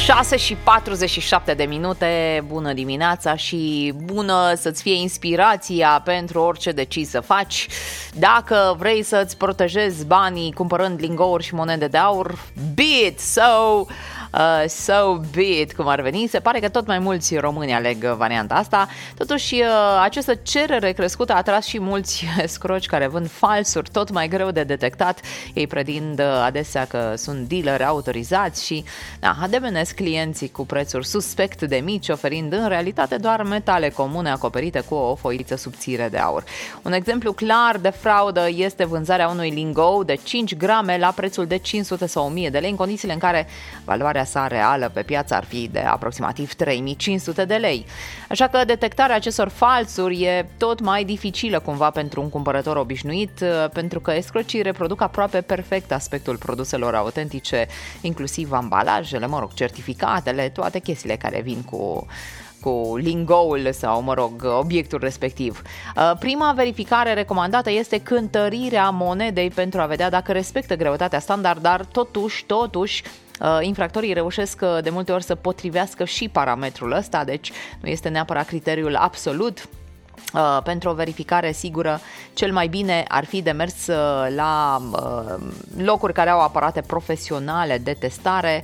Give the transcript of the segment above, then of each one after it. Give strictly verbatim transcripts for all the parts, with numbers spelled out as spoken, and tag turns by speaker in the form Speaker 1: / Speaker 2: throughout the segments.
Speaker 1: șase și patruzeci și șapte de minute, bună dimineața și bună să-ți fie inspirația pentru orice decizi să faci. Dacă vrei să-ți protejezi banii cumpărând lingouri și monede de aur, be it so, uh, so be it, cum ar veni. Se pare că tot mai mulți români aleg varianta asta. Totuși, uh, această cerere crescută a atras și mulți scroci care vând falsuri, tot mai greu de detectat. Ei pretind uh, adesea că sunt dealeri autorizați și da, ademenesc clienții cu prețuri suspect de mici, oferind în realitate doar metale comune acoperite cu o foiță subțire de aur. Un exemplu clar de fraudă este vânzarea unui lingou de cinci grame la prețul de cinci sute sau o mie de lei, în condițiile în care valoarea sa reală pe piață ar fi de aproximativ trei mii cinci sute de lei. Așa că detectarea acestor falsuri e tot mai dificilă cumva pentru un cumpărător obișnuit, pentru că escrocii reproduc aproape perfect aspectul produselor autentice, inclusiv ambalajele, mă rog, certificatele, toate chestiile care vin cu cu lingoul sau, mă rog, obiectul respectiv. Prima verificare recomandată este cântărirea monedei pentru a vedea dacă respectă greutatea standard, dar totuși, totuși, infractorii reușesc de multe ori să potrivească și parametrul ăsta, deci nu este neapărat criteriul absolut. Uh, pentru o verificare sigură, cel mai bine ar fi de mers uh, la uh, locuri care au aparate profesionale de testare.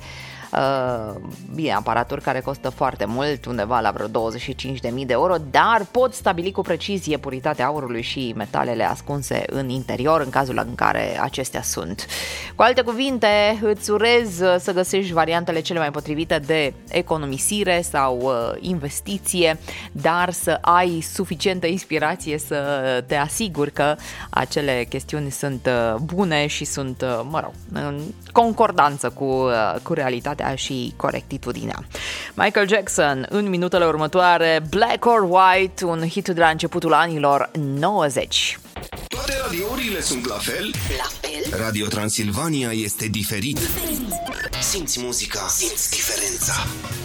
Speaker 1: Uh, bine, aparaturi care costă foarte mult, undeva la vreo douăzeci și cinci de mii de euro, dar pot stabili cu precizie puritatea aurului și metalele ascunse în interior în cazul în care acestea sunt. Cu alte cuvinte, îți urez să găsești variantele cele mai potrivite de economisire sau uh, investiție, dar să ai suficientă inspirație să te asiguri că acele chestiuni sunt uh, bune și sunt, uh, mă rog, în concordanță cu, uh, cu realitatea și corectitudinea. Michael Jackson, în minutele următoare, Black or White, un hit de la începutul anilor nouăzeci.
Speaker 2: Toate radiourile sunt la fel?
Speaker 3: La fel?
Speaker 2: Radio Transilvania este diferit. Diferit. Simți muzica, simți diferența.